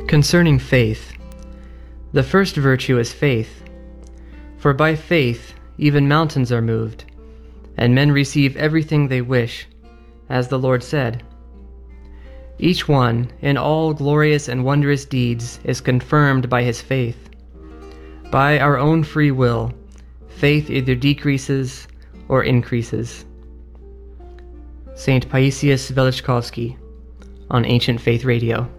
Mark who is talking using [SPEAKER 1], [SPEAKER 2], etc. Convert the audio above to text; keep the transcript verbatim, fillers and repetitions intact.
[SPEAKER 1] Concerning faith, the first virtue is faith. For by faith even mountains are moved, and men receive everything they wish, as the Lord said. Each one, in all glorious and wondrous deeds, is confirmed by his faith. By our own free will, faith either decreases or increases. Saint Paisius Velichkovsky on Ancient Faith Radio.